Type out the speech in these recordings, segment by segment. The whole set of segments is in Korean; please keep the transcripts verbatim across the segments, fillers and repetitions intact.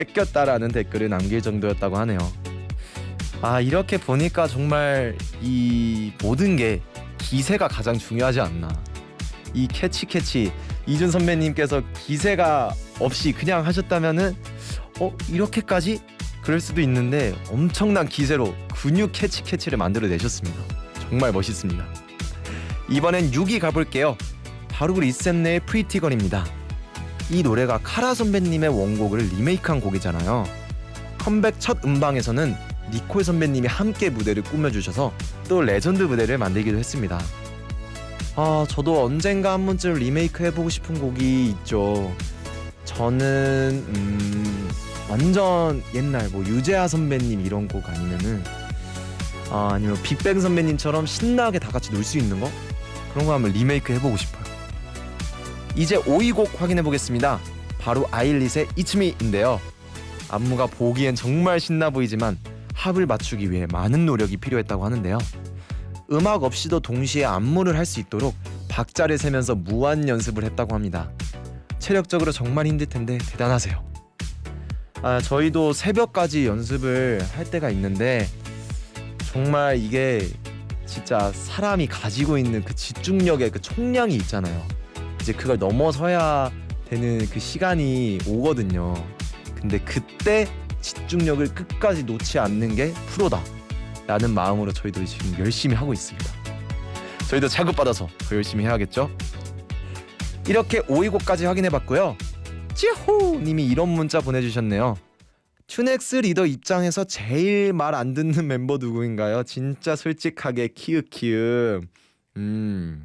뺏겼다라는 댓글을 남길 정도였다고 하네요. 아, 이렇게 보니까 정말 이 모든 게 기세가 가장 중요하지 않나. 이 캐치 캐치 이준 선배님께서 기세가 없이 그냥 하셨다면은 어 이렇게까지? 그럴 수도 있는데 엄청난 기세로 근육 캐치 캐치를 만들어내셨습니다. 정말 멋있습니다. 이번엔 육 위 가볼게요. 바로 리셋네의 프리티걸입니다. 이 노래가 카라 선배님의 원곡을 리메이크한 곡이잖아요. 컴백 첫 음방에서는 니콜 선배님이 함께 무대를 꾸며주셔서 또 레전드 무대를 만들기도 했습니다. 아, 저도 언젠가 한 번쯤 리메이크 해보고 싶은 곡이 있죠. 저는 음, 완전 옛날 뭐 유재하 선배님 이런 곡 아니면은 아, 아니면 빅뱅 선배님처럼 신나게 다 같이 놀 수 있는 거? 그런 거 한번 리메이크 해보고 싶어요. 이제 오 위 곡 확인해 보겠습니다. 바로 아일릿의 It's Me인데요. 안무가 보기엔 정말 신나 보이지만 합을 맞추기 위해 많은 노력이 필요했다고 하는데요. 음악 없이도 동시에 안무를 할 수 있도록 박자를 세면서 무한 연습을 했다고 합니다. 체력적으로 정말 힘들 텐데 대단하세요. 아, 저희도 새벽까지 연습을 할 때가 있는데 정말 이게 진짜 사람이 가지고 있는 그 집중력의 그 총량이 있잖아요. 이제 그걸 넘어서야 되는 그 시간이 오거든요. 근데 그때 집중력을 끝까지 놓지 않는 게 프로다 라는 마음으로 저희도 지금 열심히 하고 있습니다. 저희도 자극받아서 더 열심히 해야겠죠? 이렇게 오 위 곡까지 확인해봤고요. 찌호 님이 이런 문자 보내주셨네요. 튜넥스 리더 입장에서 제일 말 안 듣는 멤버 누구인가요? 진짜 솔직하게 키읔키읔. 음...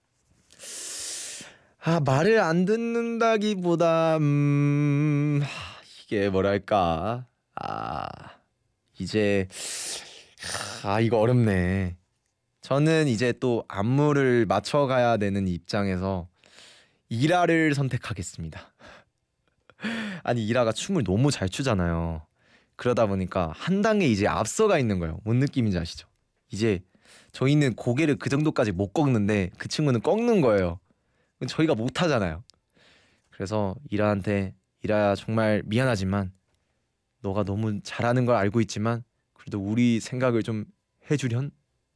아, 말을 안 듣는다기보다 음... 이게 뭐랄까 아... 이제 아 이거 어렵네. 저는 이제 또 안무를 맞춰가야 되는 입장에서 이라를 선택하겠습니다. 아니, 이라가 춤을 너무 잘 추잖아요. 그러다 보니까 한 단계 이제 앞서가 있는 거예요. 뭔 느낌인지 아시죠? 이제 저희는 고개를 그 정도까지 못 꺾는데 그 친구는 꺾는 거예요. 저희가 못 하잖아요. 그래서 이라한테 이라야 정말 미안하지만 너가 너무 잘하는 걸 알고 있지만 그래도 우리 생각을 좀 해주련?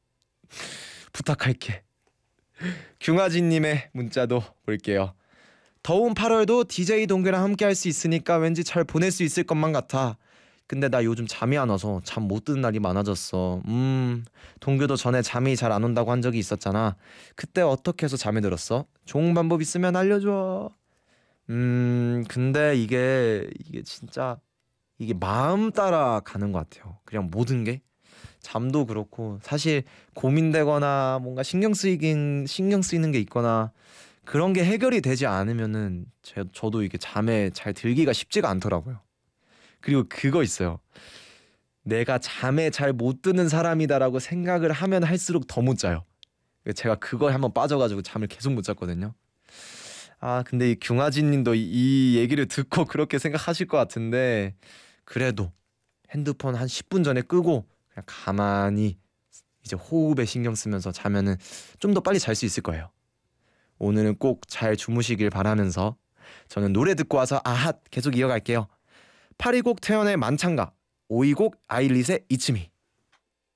부탁할게. 규마진님의 문자도 볼게요. 더운 팔월도 디제이 동규랑 함께 할 수 있으니까 왠지 잘 보낼 수 있을 것만 같아. 근데 나 요즘 잠이 안 와서 잠 못 드는 날이 많아졌어. 음, 동규도 전에 잠이 잘 안 온다고 한 적이 있었잖아. 그때 어떻게 해서 잠이 들었어? 좋은 방법 있으면 알려줘. 음, 근데 이게 이게 진짜 이게 마음 따라 가는 것 같아요. 그냥 모든 게 잠도 그렇고 사실 고민되거나 뭔가 신경 쓰이긴 신경 쓰이는 게 있거나 그런 게 해결이 되지 않으면은 제, 저도 이게 잠에 잘 들기가 쉽지가 않더라고요. 그리고 그거 있어요. 내가 잠에 잘 못 드는 사람이다라고 생각을 하면 할수록 더 못 자요. 제가 그거에 한번 빠져가지고 잠을 계속 못 잤거든요. 아, 근데 이 규마진님도 이, 이 얘기를 듣고 그렇게 생각하실 것 같은데 그래도 핸드폰 한 십 분 전에 끄고 그냥 가만히 이제 호흡에 신경 쓰면서 자면은 좀 더 빨리 잘 수 있을 거예요. 오늘은 꼭 잘 주무시길 바라면서 저는 노래 듣고 와서 아핫 계속 이어갈게요. 팔 위 곡 태연의 만찬가, 오 위 곡 아일릿의 It's Me.